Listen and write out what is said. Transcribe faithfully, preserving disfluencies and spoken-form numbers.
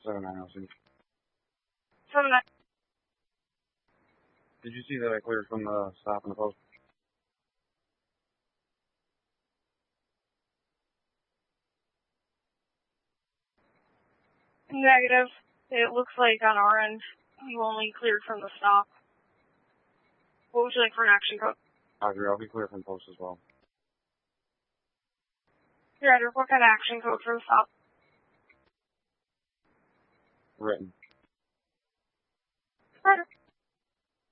seven nine oh six. Seven nine. Did you see that I cleared from the stop and the post? Negative. It looks like on our end, you only cleared from the stop. What would you like for an action code? Roger, I'll be clear from post as well. Roger, what kind of action code for the stop? Written. Roger.